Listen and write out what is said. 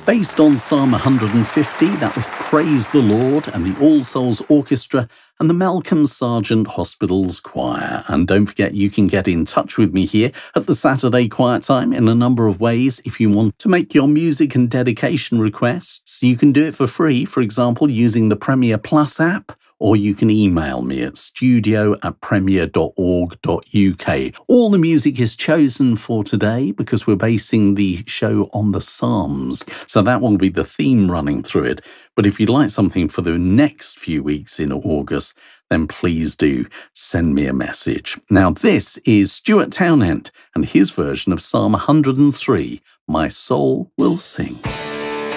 Based on Psalm 150, that was Praise the Lord and the All Souls Orchestra and the Malcolm Sargent Hospital's Choir. And don't forget, you can get in touch with me here at the Saturday Quiet Time in a number of ways. If you want to make your music and dedication requests, you can do it for free, for example, using the Premier Plus app, or you can email me at studio@premier.org.uk. All the music is chosen for today because we're basing the show on the Psalms, so that will be the theme running through it. But if you'd like something for the next few weeks in August, then please do send me a message. Now, this is Stuart Townend and his version of Psalm 103, My Soul Will Sing.